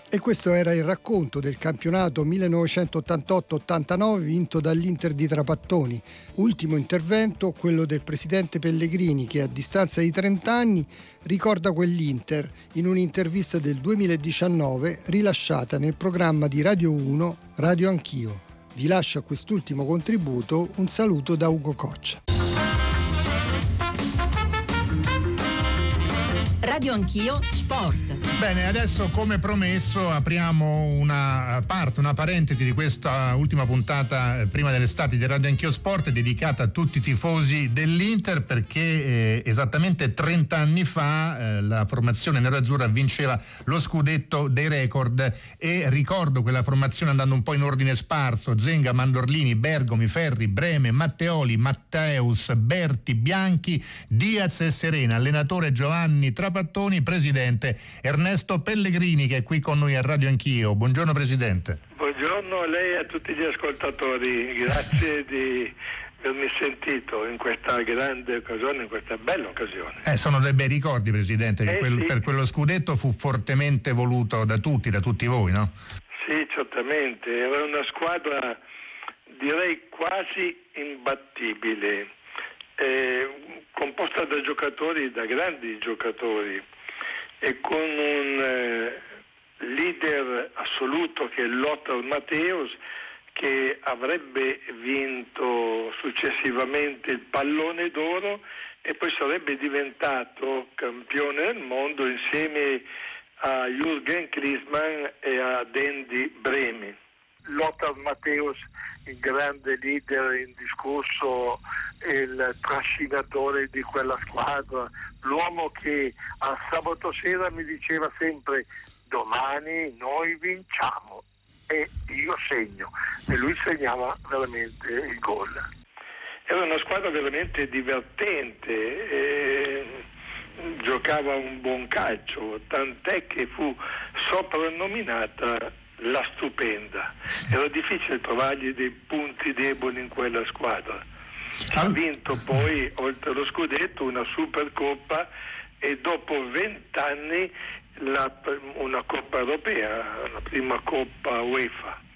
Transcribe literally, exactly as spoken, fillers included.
E questo era il racconto del campionato millenovecentottantotto ottantanove vinto dall'Inter di Trapattoni. Ultimo intervento, quello del presidente Pellegrini, che a distanza di trenta anni ricorda quell'Inter in un'intervista del duemiladiciannove rilasciata nel programma di Radio uno Radio Anch'io. Vi lascio a quest'ultimo contributo un saluto da Ugo Coccia. Radio Anch'io Sport. Bene, adesso come promesso apriamo una parte, una parentesi di questa ultima puntata prima dell'estate di Radio Anch'io Sport, dedicata a tutti i tifosi dell'Inter, perché eh, esattamente trenta anni fa eh, la formazione nerazzurra vinceva lo scudetto dei record, e ricordo quella formazione andando un po' in ordine sparso: Zenga, Mandorlini, Bergomi, Ferri, Breme, Matteoli, Matteus, Berti, Bianchi, Diaz e Serena, allenatore Giovanni Trapattoni, presidente Ernesto Pellegrini, che è qui con noi a Radio Anch'io. Buongiorno Presidente. Buongiorno a lei e a tutti gli ascoltatori, grazie di avermi sentito in questa grande occasione, in questa bella occasione. Eh, sono dei bei ricordi, Presidente, che eh, quel, sì. per quello scudetto fu fortemente voluto da tutti, da tutti voi, no? Sì, certamente, era una squadra direi quasi imbattibile, eh, composta da giocatori, da grandi giocatori, e con un eh, leader assoluto che è Lothar Matthäus, che avrebbe vinto successivamente il pallone d'oro e poi sarebbe diventato campione del mondo insieme a Jürgen Klinsmann e a Andy Brehme. Lothar Matthäus, il grande leader indiscusso, il trascinatore di quella squadra, l'uomo che a sabato sera mi diceva sempre: domani noi vinciamo, e io segno, e lui segnava veramente il gol. Era una squadra veramente divertente, e giocava un buon calcio, tant'è che fu soprannominata la stupenda. Era difficile trovargli dei punti deboli in quella squadra. Ha vinto poi, oltre allo scudetto, una Supercoppa e dopo vent'anni la, una Coppa Europea, la prima Coppa UEFA.